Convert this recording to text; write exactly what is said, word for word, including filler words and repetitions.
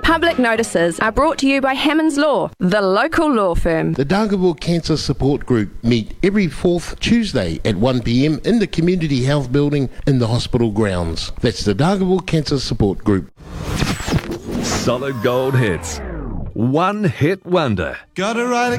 Public notices are brought to you by Hammonds Law, the local law firm. The Dargaville Cancer Support Group meet every fourth Tuesday at one p m in the Community Health Building in the hospital grounds. That's the Dargaville Cancer Support Group. Solid gold hits. One hit wonder. Gotta write